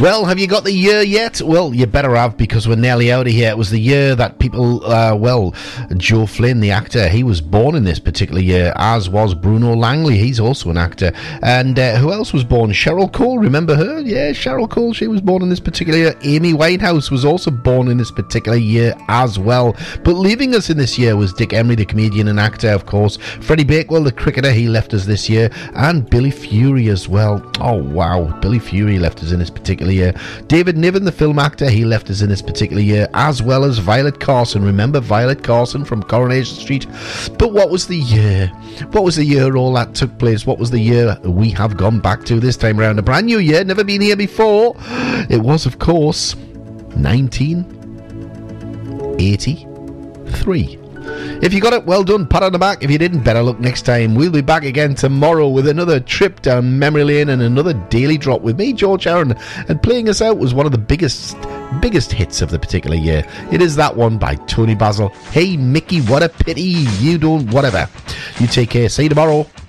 Well, have you got the year yet? Well, you better have, because we're nearly out of here. It was the year that people, Joe Flynn, the actor, he was born in this particular year, as was Bruno Langley. He's also an actor. And who else was born? Cheryl Cole, remember her? Yeah, Cheryl Cole, she was born in this particular year. Amy Winehouse was also born in this particular year as well. But leaving us in this year was Dick Emery, the comedian and actor, of course. Freddie Bakewell, the cricketer, he left us this year. And Billy Fury as well. Oh, wow. Billy Fury left us in this particular year. David Niven, the film actor, he left us in this particular year, as well as Violet Carson. Remember Violet Carson from Coronation Street? But what was the year? What was the year all that took place? What was the year we have gone back to this time around? A brand new year, never been here before. It was, of course, 1983. If you got it, well done, pat on the back. If you didn't, better luck next time. We'll be back again tomorrow with another trip down memory lane and another daily drop with me, George Aaron. And playing us out was one of the biggest hits of the particular year. It is that one by Tony Basil. Hey Mickey, what a pity you don't, whatever. You take care, see you tomorrow.